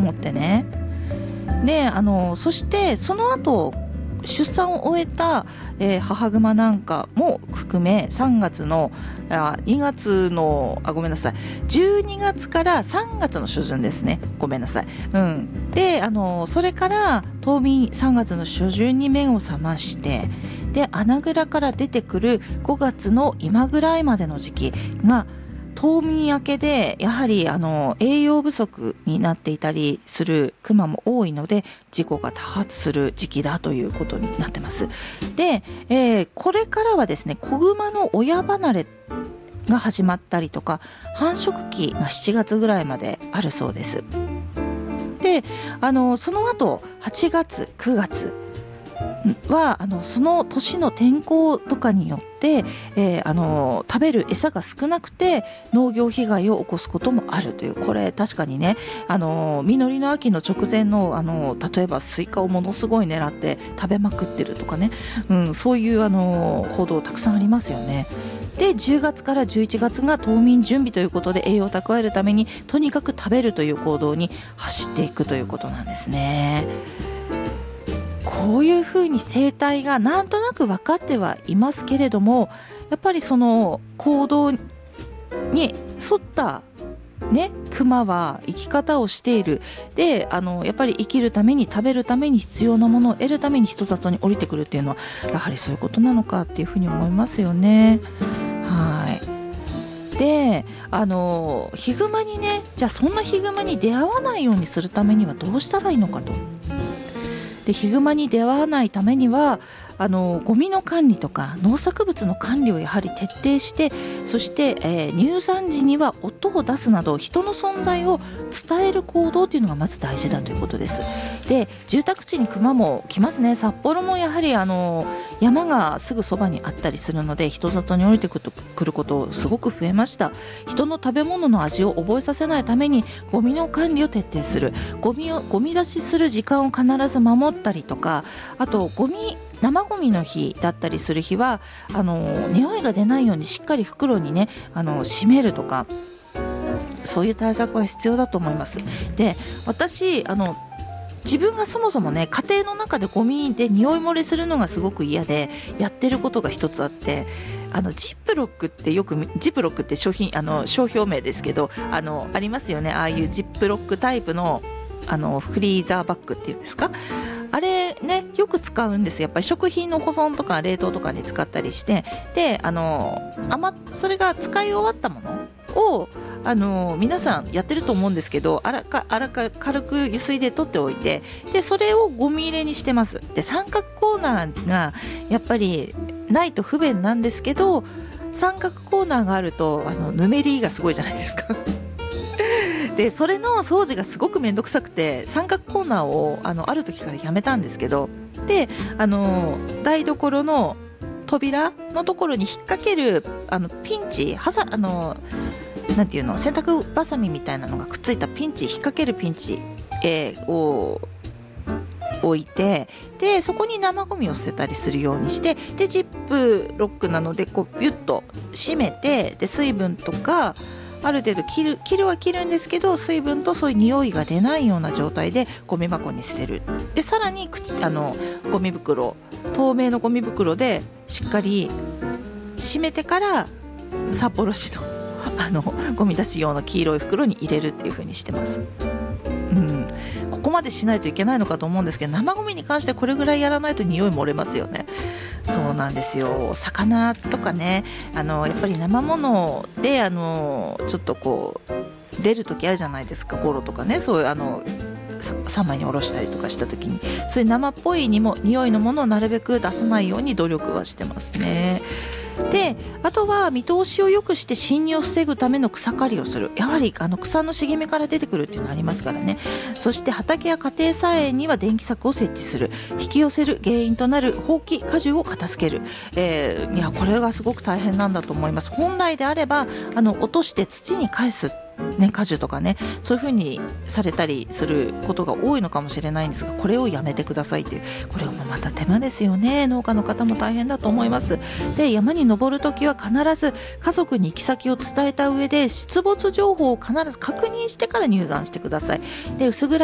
思ってね。でそしてその後出産を終えた、母熊なんかも含め3月の2月のごめんなさい12月から3月の初旬ですね、ごめんなさい、でそれから冬眠3月の初旬に目を覚まして、で穴蔵から出てくる5月の今ぐらいまでの時期が冬眠明けで、やはり栄養不足になっていたりするクマも多いので、事故が多発する時期だということになってます。で、これからはですね、子グマの親離れが始まったりとか、繁殖期が7月ぐらいまであるそうです。でその後8月9月はその年の天候とかによって、食べる餌が少なくて農業被害を起こすこともあるという、これ確かにね実りの秋の直前の例えばスイカをものすごい狙って食べまくってるとかね、そういう報道たくさんありますよね。で10月から11月が冬眠準備ということで、栄養を蓄えるためにとにかく食べるという行動に走っていくということなんですね。こういうふうに生態がなんとなく分かってはいますけれども、やっぱりその行動に沿ったクマは生き方をしている。でやっぱり生きるために食べるために必要なものを得るために人里に降りてくるっていうのは、やはりそういうことなのかっていうふうに思いますよね。でヒグマにね、じゃあそんなヒグマに出会わないようにするためにはどうしたらいいのかと。でヒグマに出会わないためにはゴミの管理とか農作物の管理をやはり徹底して、そして、入山時には音を出すなど人の存在を伝える行動というのがまず大事だということです。で住宅地にクマも来ますね。札幌もやはり山がすぐそばにあったりするので、人里に降りてくることすごく増えました。人の食べ物の味を覚えさせないためにゴミの管理を徹底する、ゴミ出しする時間を必ず守ったりとか、あと生ゴミの日だったりする日は匂いが出ないようにしっかり袋にね閉めるとか、そういう対策は必要だと思います。で私自分がそもそもね、家庭の中でゴミで匂い漏れするのがすごく嫌でやってることが一つあって、ジップロックってジップロックって商標名ですけどありますよね。ああいうジップロックタイプのフリーザーバッグっていうんですか、あれねよく使うんです。やっぱり食品の保存とか冷凍とかに使ったりして、でそれが使い終わったものを皆さんやってると思うんですけど、軽く油水で取っておいて、でそれをゴミ入れにしてます。で三角コーナーがやっぱりないと不便なんですけど、三角コーナーがあるとぬめりがすごいじゃないですかでそれの掃除がすごくめんどくさくて、三角コーナーをある時からやめたんですけど、で台所の扉のところに引っ掛けるピンチなんていうの、洗濯バサミみたいなのがくっついたピンチ、引っ掛けるピンチ、を置いて、でそこに生ゴミを捨てたりするようにして、でジップロックなのでこうビュッと閉めて、で水分とかある程度切るんですけど、水分とそういう匂いが出ないような状態でゴミ箱に捨てる。でさらにゴミ袋、透明のゴミ袋でしっかり閉めてから札幌市のゴミ出し用の黄色い袋に入れるっていう風にしてます。ここまでしないといけないのかと思うんですけど、生ゴミに関してこれぐらいやらないと匂い漏れますよね。そうなんですよ。魚とかね、やっぱり生ものでちょっとこう出る時あるじゃないですか、ゴロとかね、そういう三枚におろしたりとかした時に、そういう生っぽい匂いのものをなるべく出さないように努力はしてますね。であとは見通しを良くして侵入を防ぐための草刈りをする。やはり草の茂みから出てくるっていうのがありますからね。そして畑や家庭菜園には電気柵を設置する。引き寄せる原因となる放棄果樹を片付ける。これがすごく大変なんだと思います。本来であれば落として土に返す果樹とかね、そういう風にされたりすることが多いのかもしれないんですが、これをやめてくださいっていう、これもまた手間ですよね。農家の方も大変だと思います。で山に登るときは必ず家族に行き先を伝えた上で、出没情報を必ず確認してから入山してください。で薄暗